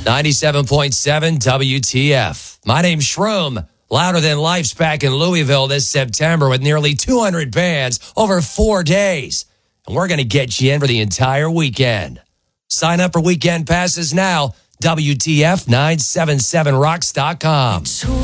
97.7 WTF. My name's Shroom. Louder Than Life's back in Louisville this September with nearly 200 bands over 4 days. And we're going to get you in for the entire weekend. Sign up for weekend passes now. WTF977rocks.com.